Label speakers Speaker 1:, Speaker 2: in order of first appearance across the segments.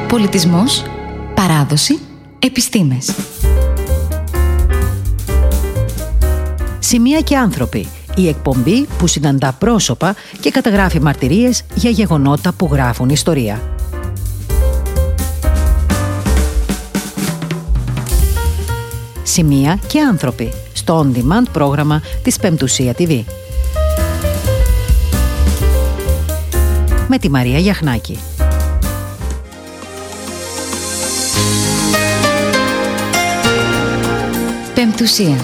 Speaker 1: Πολιτισμός, παράδοση, επιστήμες.
Speaker 2: Σημεία και άνθρωποι. Η εκπομπή που συναντά πρόσωπα και καταγράφει μαρτυρίες για γεγονότα που γράφουν ιστορία. Σημεία και άνθρωποι. Στο on-demand πρόγραμμα της Πεμπτουσία TV. Με τη Μαρία Γιαχνάκη.
Speaker 1: Πεμπτουσία.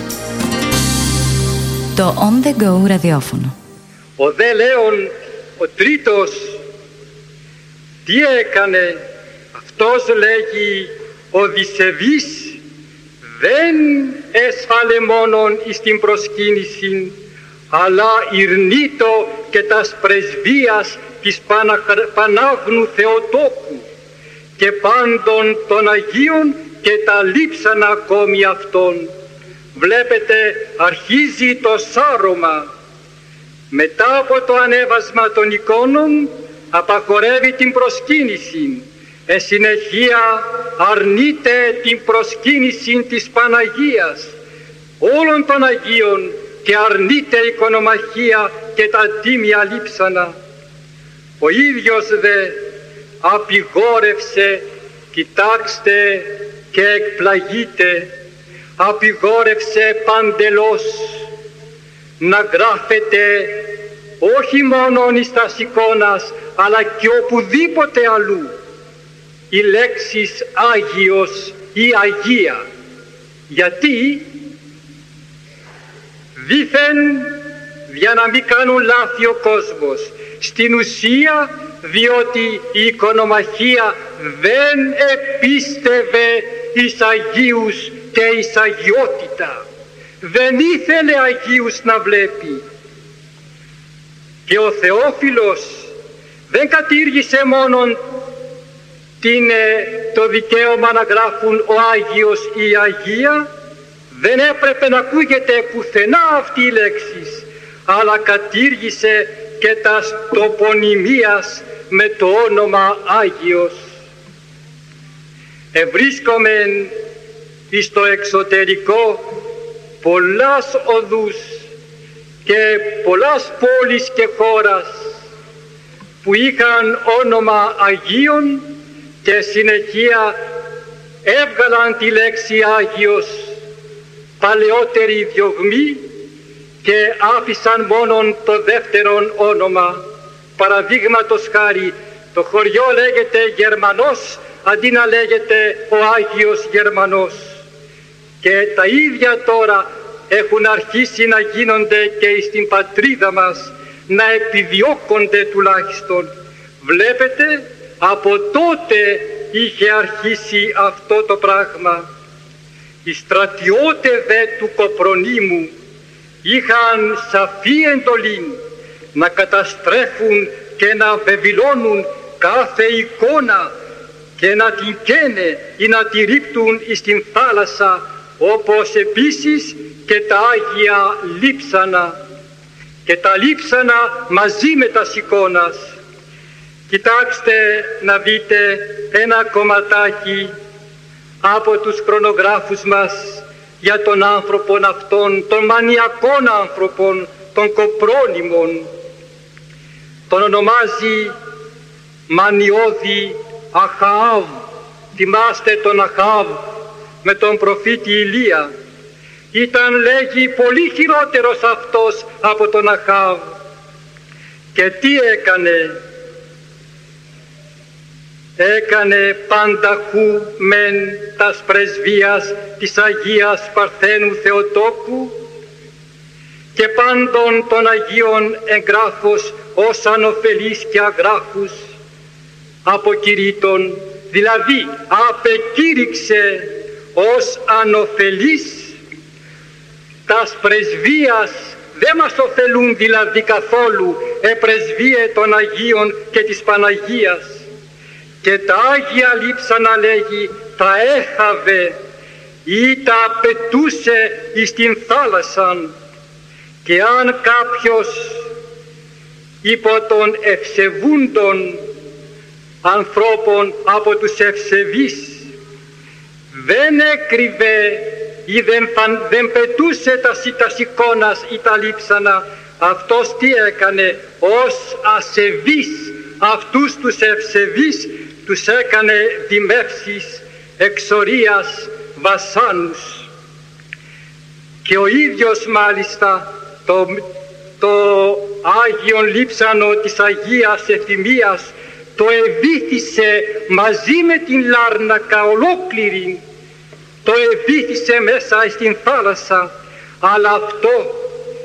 Speaker 1: Το On The Go ραδιόφωνο.
Speaker 3: Ο δε Λέων, ο τρίτος, τι έκανε? Αυτός λέγει Οδυσσεβής δεν έσφαλε μόνον εις την προσκύνηση, αλλά ηρνήτω και τας πρεσβείας της Πανάγνου Θεοτόκου και πάντων των Αγίων και τα λείψαν ακόμη αυτών. Βλέπετε, αρχίζει το σάρωμα. Μετά από το ανέβασμα των εικόνων απαγορεύει την προσκύνηση. Εν συνεχεία αρνείται την προσκύνηση της Παναγίας όλων των Αγίων και αρνείται εικονομαχία και τα τίμια λείψανα. Ο ίδιος δε απειγόρευσε, κοιτάξτε και εκπλαγείτε, απειγόρευσε παντελώς να γράφεται όχι μόνον εις τας εικόνας αλλά και οπουδήποτε αλλού οι λέξεις Άγιος ή Αγία. Γιατί? Δήθεν για να μην κάνουν λάθη ο κόσμος. Στην ουσία διότι η εικονομαχία δεν επίστευε εις Αγίους και εις αγιότητα. Δεν ήθελε Αγίους να βλέπει. Και ο Θεόφιλος δεν κατήργησε μόνον το δικαίωμα να γράφουν ο Άγιος ή η Αγία, δεν έπρεπε να ακούγεται πουθενά αυτή η λέξη, αλλά κατήργησε και τας τοπονυμίας με το όνομα Άγιος. Ευρίσκομεν εις το εξωτερικό πολλάς οδούς και πολλάς πόλεις και χώρας που είχαν όνομα Αγίων και συνεχεία έβγαλαν τη λέξη Άγιος παλαιότερη διωγμή και άφησαν μόνον το δεύτερον όνομα. Παραδείγματος χάρη, το χωριό λέγεται Γερμανός αντί να λέγεται ο Άγιος Γερμανός. Και τα ίδια τώρα έχουν αρχίσει να γίνονται και στην πατρίδα μας, να επιδιώκονται τουλάχιστον. Βλέπετε, από τότε είχε αρχίσει αυτό το πράγμα. Οι στρατιώτες δε του Κοπρονήμου είχαν σαφή εντολή να καταστρέφουν και να βεβηλώνουν κάθε εικόνα και να την καίνε ή να τη ρίπτουν στην θάλασσα, όπως επίσης και τα Άγια λείψανα και τα λείψανα μαζί με τα εικόνας. Κοιτάξτε να δείτε ένα κομματάκι από τους χρονογράφους μας για τον άνθρωπον αυτόν, των μανιακών άνθρωπων, των Κοπρόνημων. Τον ονομάζει Μανιώδη Αχαάβ. Θυμάστε τον Αχαάβ με τον προφήτη Ηλία? Ήταν, λέγει, πολύ χειρότερος αυτός από τον Αχαάβ. Και τι έκανε? Έκανε πανταχού μεν τας πρεσβείας της Αγίας Παρθένου Θεοτόκου και πάντων των Αγίων εγγράφος ως ανοφελείς και αγράφους αποκηρύττων, δηλαδή απεκήρυξε ως ανοφελείς τας πρεσβείας. Δεν μας ωφελούν δηλαδή καθόλου πρεσβείε των Αγίων και της Παναγίας. Και τα Άγια λείψανα, λέγει, τα έχαβε ή τα πετούσε εις την θάλασσαν. Και αν κάποιος υπό των ευσεβούντων ανθρώπων από τους ευσεβείς. Δεν έκρυβε ή δεν πετούσε τα εικόνας ή τα λείψανα. Αυτός τι έκανε? Ως ασεβής αυτούς τους ευσεβείς τους έκανε δημεύσεις, εξορίας, βασάνους. Και ο ίδιος μάλιστα το Άγιον Λείψανο της Αγίας Ευθυμίας το εβύθισε μαζί με την Λάρνακα ολόκληρη, το εβύθισε μέσα στην θάλασσα, αλλά αυτό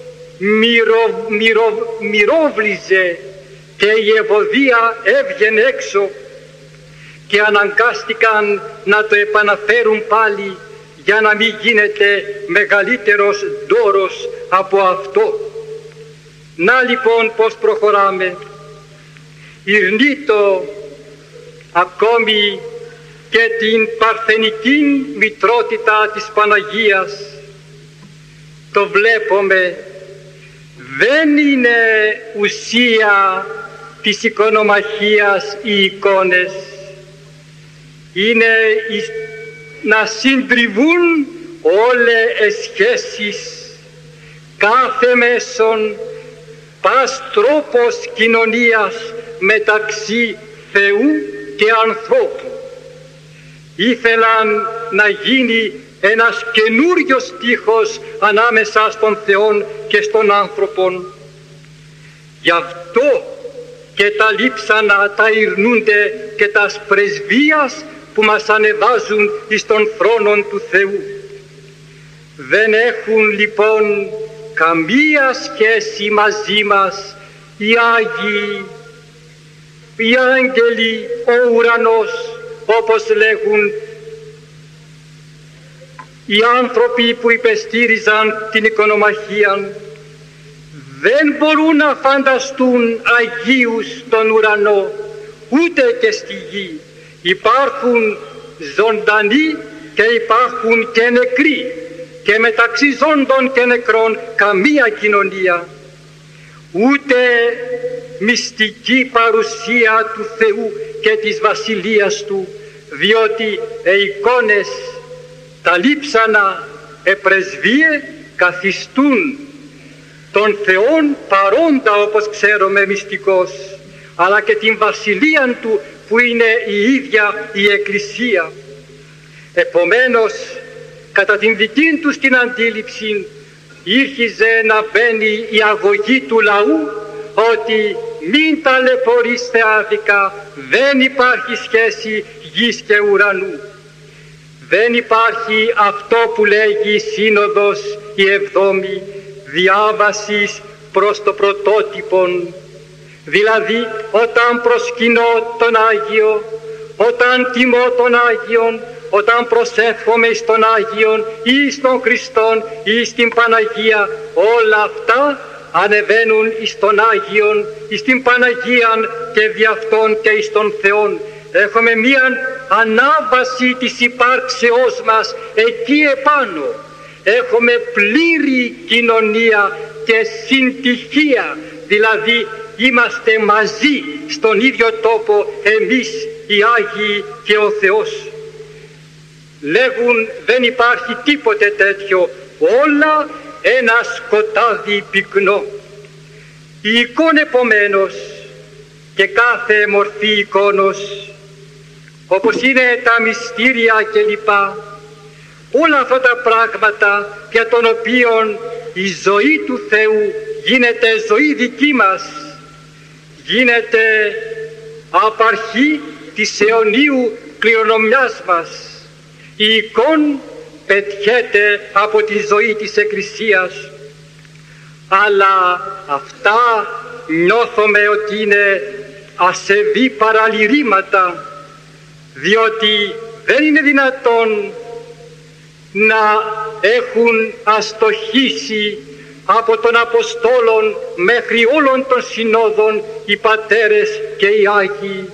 Speaker 3: μυρόβλιζε και η Ευωδία έβγαινε έξω και αναγκάστηκαν να το επαναφέρουν πάλι για να μην γίνεται μεγαλύτερος δώρος από αυτό. Να λοιπόν πώς προχωράμε. Ηρνήτω ακόμη και την παρθενική μητρότητα της Παναγίας. Το βλέπουμε, δεν είναι ουσία της εικονομαχίας οι εικόνες. Είναι να συντριβούν όλες σχέσεις, κάθε μέσον, πας τρόπος κοινωνίας μεταξύ Θεού και ανθρώπου. Ήθελαν να γίνει ένας καινούριος στίχος ανάμεσα στον Θεό και στον άνθρωπον. Γι' αυτό και τα λείψανα τα ειρνούνται και τα πρεσβείας που μας ανεβάζουν εις τον θρόνο του Θεού. Δεν έχουν λοιπόν καμία σχέση μαζί μας οι Άγιοι, οι άγγελοι, ο ουρανός, όπως λέγουν οι άνθρωποι που υπεστήριζαν την εικονομαχία. Δεν μπορούν να φανταστούν Αγίους στον ουρανό, ούτε και στη γη. Υπάρχουν ζωντανοί και υπάρχουν και νεκροί, και μεταξύ ζώντων και νεκρών καμία κοινωνία, ούτε μυστική παρουσία του Θεού και της Βασιλείας Του, διότι οι εικόνες, τα λείψανα, πρεσβείε καθιστούν τον Θεόν παρόντα, όπως ξέρουμε, μυστικός, αλλά και την Βασιλεία Του που είναι η ίδια η Εκκλησία. Επομένως, κατά την δική τους την αντίληψη, ήρχιζε να μπαίνει η αγωγή του λαού ότι μην ταλαιπωρείς θεάδικα, δεν υπάρχει σχέση γης και ουρανού. Δεν υπάρχει αυτό που λέγει η Σύνοδος η Εβδόμη, διάβασης προς το πρωτότυπον. Δηλαδή, όταν προσκυνώ τον Άγιο, όταν τιμώ τον Άγιον, όταν προσεύχομαι στον Άγιον ή στον Χριστόν ή στην Παναγία, όλα αυτά ανεβαίνουν εις τον Άγιον, εις την Παναγίαν και δι' αυτόν και εις τον Θεόν. Έχουμε μία ανάβαση της υπάρξεώς μας εκεί επάνω. Έχουμε πλήρη κοινωνία και συντυχία, δηλαδή είμαστε μαζί στον ίδιο τόπο εμείς οι Άγιοι και ο Θεός. Λέγουν δεν υπάρχει τίποτε τέτοιο, όλα ένα σκοτάδι πυκνό. Η εικόνα επομένως και κάθε μορφή εικόνος, όπως είναι τα μυστήρια κλπ, όλα αυτά τα πράγματα για τον οποίον η ζωή του Θεού γίνεται ζωή δική μας, γίνεται απαρχή της αιωνίου κληρονομιάς μας. Η εικόνα πετιέται από τη ζωή της Εκκλησίας, αλλά αυτά νιώθουμε ότι είναι ασεβή παραλυρήματα, διότι δεν είναι δυνατόν να έχουν αστοχήσει από τον Αποστόλων μέχρι όλων των συνόδων οι πατέρες και οι Άγιοι.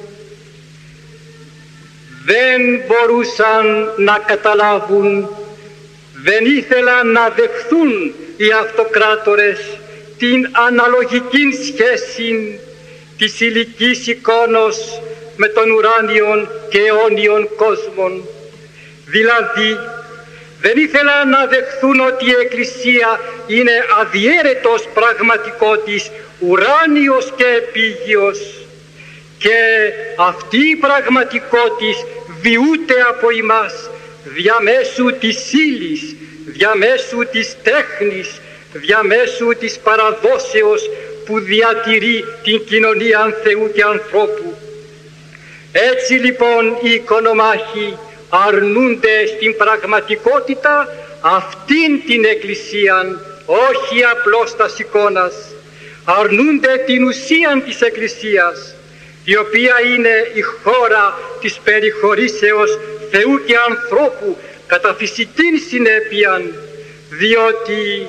Speaker 3: Δεν μπορούσαν να καταλάβουν, δεν ήθελαν να δεχθούν οι αυτοκράτορες την αναλογική σχέση της υλικής εικόνος με τον ουράνιον και αιώνιον κόσμον. Δηλαδή, δεν ήθελαν να δεχθούν ότι η Εκκλησία είναι αδιέρετος πραγματικότης, ουράνιος και επίγειος, και αυτή η πραγματικότης βιούται από ημάς διαμέσου της ύλης, διαμέσου της τέχνης, διαμέσου της παραδόσεως που διατηρεί την κοινωνία Θεού και ανθρώπου. Έτσι λοιπόν οι οικονομάχοι αρνούνται στην πραγματικότητα αυτήν την Εκκλησία, όχι απλώς τας εικόνας. Αρνούνται την ουσία της Εκκλησίας, η οποία είναι η χώρα της περιχωρήσεως Θεού και ανθρώπου κατά φυσικήν συνέπεια, διότι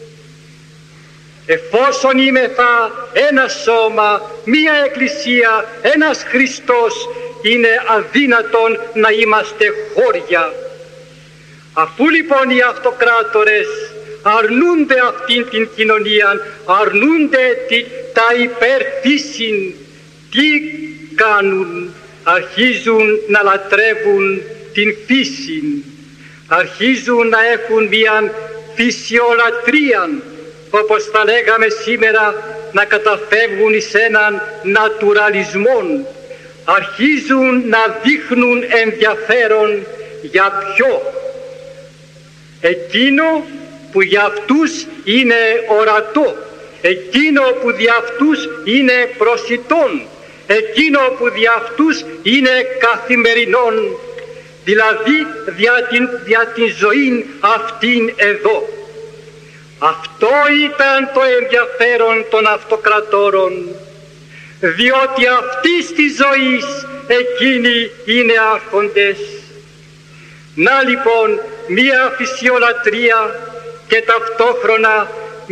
Speaker 3: εφόσον είμεθα ένα σώμα, μία Εκκλησία, ένας Χριστός, είναι αδύνατον να είμαστε χώρια. Αφού λοιπόν οι αυτοκράτορες αρνούνται αυτήν την κοινωνία, αρνούνται τα υπερφύσιν, τι κάνουν? Αρχίζουν να λατρεύουν την φύση, αρχίζουν να έχουν μια φυσιολατρία, όπως θα λέγαμε σήμερα, να καταφεύγουν εις έναν νατουραλισμό. Αρχίζουν να δείχνουν ενδιαφέρον για ποιο? Εκείνο που για αυτούς είναι ορατό, εκείνο που για αυτούς είναι προσιτόν, εκείνο που για αυτούς είναι καθημερινόν, δηλαδή δια την ζωή αυτήν εδώ. Αυτό ήταν το ενδιαφέρον των αυτοκρατόρων, διότι αυτής της ζωής εκείνοι είναι άρχοντες. Να λοιπόν μία φυσιολατρία και ταυτόχρονα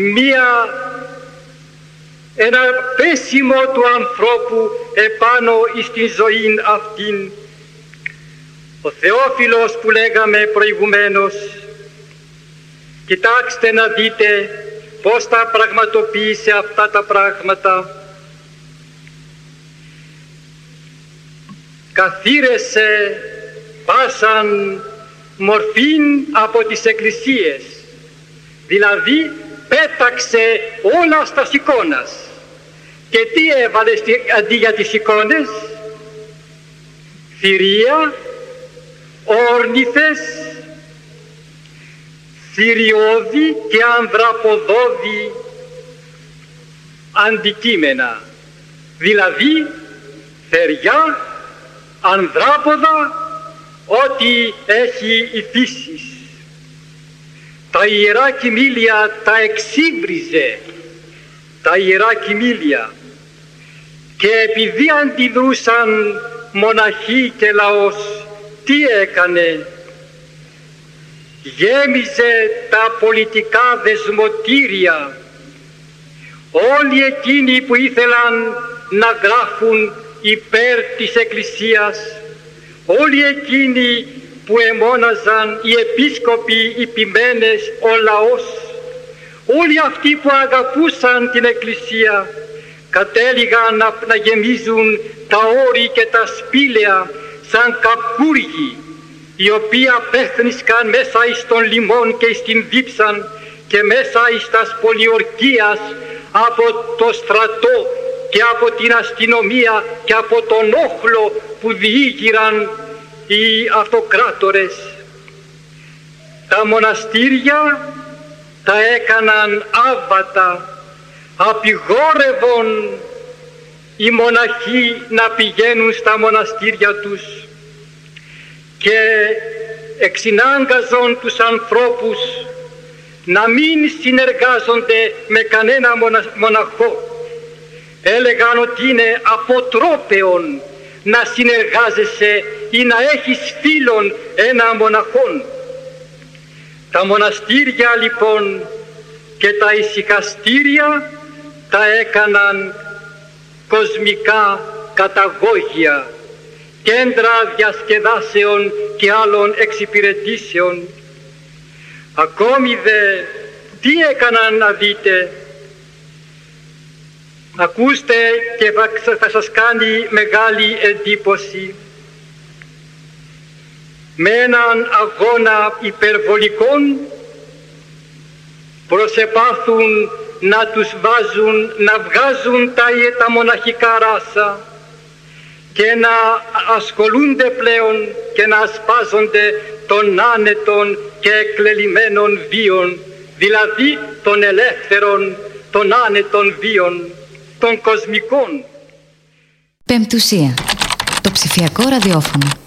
Speaker 3: ένα πέσιμο του ανθρώπου επάνω στην ζωή αυτήν. Ο Θεόφιλος που λέγαμε προηγουμένως, κοιτάξτε να δείτε πώς τα πραγματοποίησε αυτά τα πράγματα. Καθήρεσε πάσαν μορφήν από τις εκκλησίες, δηλαδή πέταξε όλα στα εικόνας. Και τι έβαλε αντί για τις εικόνες? Θηρία, όρνηθες, θηριώδη και ανδραποδώδη αντικείμενα, δηλαδή θεριά, ανδράποδα, ό,τι έχει η φύση. Τα ιερά κοιμήλια τα εξύβριζε, τα ιερά κοιμήλια, και επειδή αντιδρούσαν μοναχοί και λαός, τι έκανε? Γέμιζε τα πολιτικά δεσμοτήρια. Όλοι εκείνοι που ήθελαν να γράφουν υπέρ της Εκκλησίας, όλοι εκείνοι που εμώναζαν οι επίσκοποι, οι ποιμένες, ο λαός, όλοι αυτοί που αγαπούσαν την Εκκλησία, κατέληγαν να γεμίζουν τα όρη και τα σπήλαια σαν καπούργοι, οι οποίοι απέθνισκαν μέσα εις τον λιμόν και εις την δίψαν και μέσα εις τας πολιορκίας από το στρατό και από την αστυνομία και από τον όχλο που διήγηραν οι αυτοκράτορες. Τα μοναστήρια τα έκαναν άβατα, απειγόρευον οι μοναχοί να πηγαίνουν στα μοναστήρια τους και εξυνάγκαζον τους ανθρώπους να μην συνεργάζονται με κανένα μοναχό. Έλεγαν ότι είναι αποτρόπαιον να συνεργάζεσαι ή να έχεις φίλον ένα μοναχόν. Τα μοναστήρια λοιπόν και τα ησυχαστήρια τα έκαναν κοσμικά καταγόγια, κέντρα διασκεδάσεων και άλλων εξυπηρετήσεων. Ακόμη δε τι έκαναν να δείτε? Ακούστε και θα σας κάνει μεγάλη εντύπωση. Με έναν αγώνα υπερβολικών προσεπάθουν να τους βάζουν, να βγάζουν τα μοναχικά ράσα και να ασχολούνται πλέον και να ασπάζονται των άνετων και εκλελειμμένων βίων, δηλαδή των ελεύθερων, των άνετων βίων, των κοσμικών.
Speaker 1: Πεμπτουσία. Το ψηφιακό ραδιόφωνο.